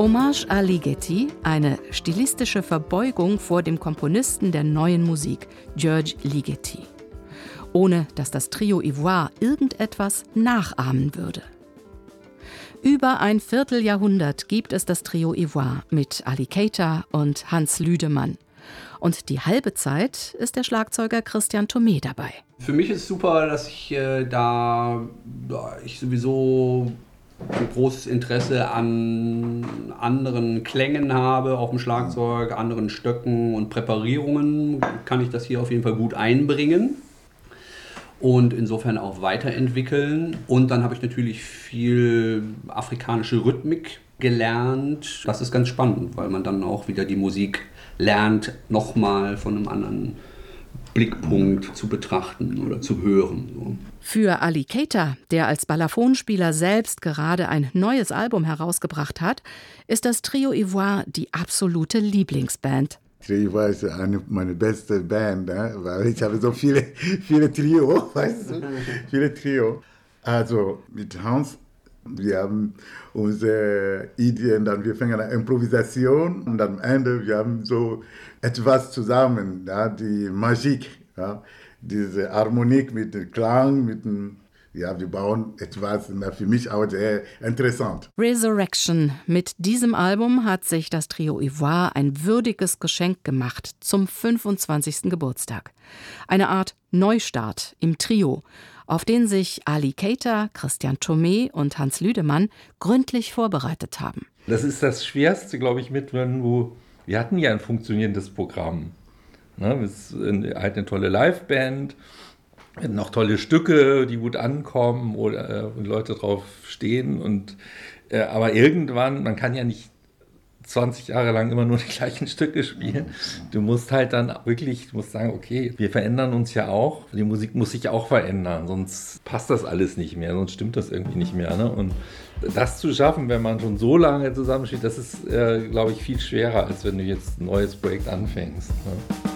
Hommage à Ligeti, eine stilistische Verbeugung vor dem Komponisten der neuen Musik, György Ligeti. Ohne dass das Trio Ivoire irgendetwas nachahmen würde. Über ein Vierteljahrhundert gibt es das Trio Ivoire mit Ali Keita und Hans Lüdemann. Und die halbe Zeit ist der Schlagzeuger Christian Thomet dabei. Für mich ist super, dass ich sowieso ein großes Interesse an anderen Klängen habe auf dem Schlagzeug, anderen Stöcken und Präparierungen. Kann ich das hier auf jeden Fall gut einbringen und insofern auch weiterentwickeln. Und dann habe ich natürlich viel afrikanische Rhythmik gelernt. Das ist ganz spannend, weil man dann auch wieder die Musik lernt, nochmal von einem anderen Blickpunkt zu betrachten oder zu hören. So. Für Ali Keita, der als Balafon-Spieler selbst gerade ein neues Album herausgebracht hat, ist das Trio Ivoire die absolute Lieblingsband. Trio Ivoire ist meine beste Band, weil ich habe so viele Trio, weißt du, viele Trio. Also mit Hans, wir haben unsere Ideen, dann wir fangen an Improvisation und am Ende wir haben so etwas zusammen, ja, die Magie, ja, diese Harmonik mit dem Klang, wir bauen etwas, für mich auch sehr interessant. Resurrection. Mit diesem Album hat sich das Trio Ivoire ein würdiges Geschenk gemacht zum 25. Geburtstag. Eine Art Neustart im Trio, auf den sich Ali Keita, Christian Thomet und Hans Lüdemann gründlich vorbereitet haben. Das ist das Schwerste, glaube ich, wir hatten ja ein funktionierendes Programm. Ne? Wir sind halt eine tolle Liveband, noch tolle Stücke, die gut ankommen oder Leute drauf stehen. Aber irgendwann, man kann ja nicht 20 Jahre lang immer nur die gleichen Stücke spielen. Du musst halt dann wirklich, sagen, okay, wir verändern uns ja auch. Die Musik muss sich auch verändern, sonst passt das alles nicht mehr, sonst stimmt das irgendwie nicht mehr. Ne? Und das zu schaffen, wenn man schon so lange zusammensteht, das ist, glaube ich, viel schwerer, als wenn du jetzt ein neues Projekt anfängst. Ne?